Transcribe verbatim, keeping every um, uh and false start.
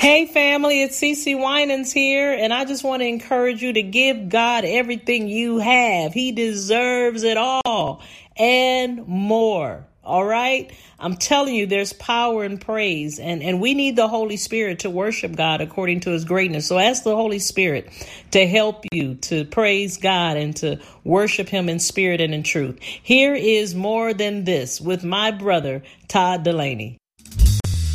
Hey family, it's Cece Winans here, and I just want to encourage you to give God everything you have. He deserves it all and more. All right. I'm telling you, there's power in praise, and, and we need the Holy Spirit to worship God according to his greatness. So ask the Holy Spirit to help you to praise God and to worship him in spirit and in truth. Here is More Than This with my brother, Todd Delaney.